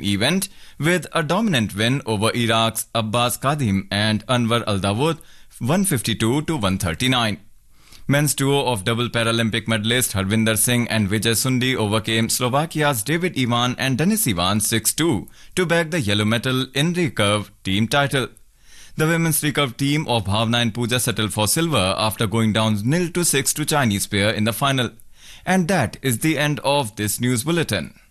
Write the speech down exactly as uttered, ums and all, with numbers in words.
event with a dominant win over Iraq's Abbas Qadim and Anwar Al-Dawood one fifty-two to one thirty-nine. Men's duo of double Paralympic medalist Harvinder Singh and Vijay Sundi overcame Slovakia's David Ivan and Denis Ivan six two to bag the yellow medal in recurve team title. The women's recurve team of Bhavna and Pooja settled for silver after going down nil to six to Chinese pair in the final. And that is the end of this news bulletin.